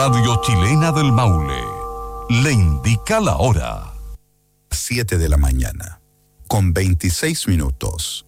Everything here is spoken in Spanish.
Radio Chilena del Maule le indica la hora. 7 de la mañana, con 26 minutos.